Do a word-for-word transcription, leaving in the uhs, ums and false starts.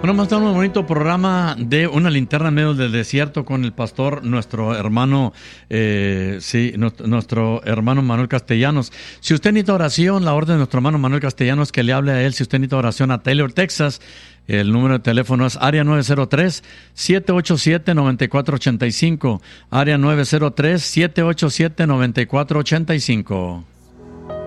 Bueno, más tarde un bonito programa de Una linterna en medio del desierto con el pastor, nuestro hermano, eh, sí, nuestro, nuestro hermano Manuel Castellanos. Si usted necesita oración, la orden de nuestro hermano Manuel Castellanos que le hable a él. Si usted necesita oración a Taylor, Texas, el número de teléfono es área nueve cero tres, siete ocho siete, nueve cuatro ocho cinco, área nueve cero tres, siete ocho siete, nueve cuatro ocho cinco.